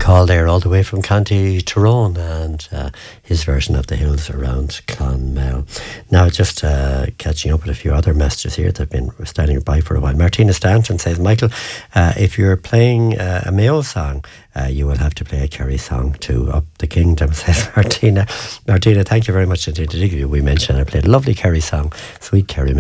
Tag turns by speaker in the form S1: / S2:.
S1: call there all the way from County Tyrone, and his version of The Hills Around Clonmel. Now, just catching up with a few other messages here that have been standing by for a while. Martina Stanton says, Michael, if you're playing a Mayo song, you will have to play a Kerry song to Up the Kingdom, says Martina. Martina, thank you very much indeed. We mentioned I played a lovely Kerry song, Sweet Kerry